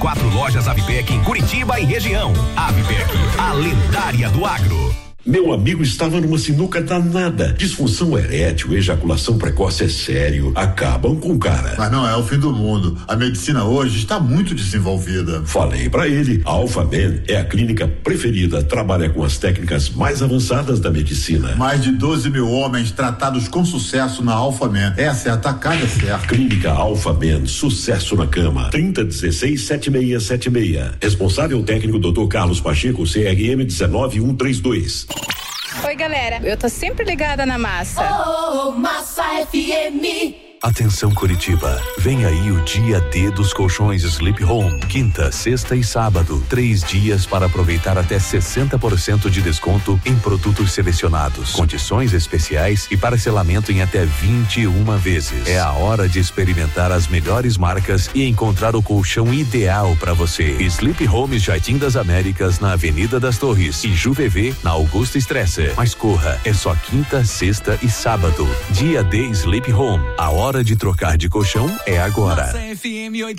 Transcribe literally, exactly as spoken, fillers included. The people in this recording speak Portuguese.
quatro lojas Avipec em Curitiba e região. Avipec, a lendária do agro. Meu amigo estava numa sinuca danada. Disfunção erétil, ejaculação precoce é sério. Acabam com o cara. Mas não é o fim do mundo. A medicina hoje está muito desenvolvida. Falei pra ele. A Alphaman é a clínica preferida. Trabalha com as técnicas mais avançadas da medicina. Mais de doze mil homens tratados com sucesso na Alphaman. Essa é a tacada certa. Clínica Alphaman, sucesso na cama. trinta dezesseis setenta e seis setenta e seis. Responsável técnico doutor Carlos Pacheco, C R M um nove um três dois. Oi, galera, eu tô sempre ligada na Massa. Oh, Massa F M. Atenção Curitiba, vem aí o dia D dos colchões Sleep Home, quinta, sexta e sábado, três dias para aproveitar até sessenta por cento de desconto em produtos selecionados, condições especiais e parcelamento em até vinte e uma vezes. É a hora de experimentar as melhores marcas e encontrar o colchão ideal para você. Sleep Home Jardim das Américas na Avenida das Torres e Juvevê na Augusta Stresser. Mas corra, é só quinta, sexta e sábado. Dia D Sleep Home, a hora Hora de trocar de colchão é agora. F M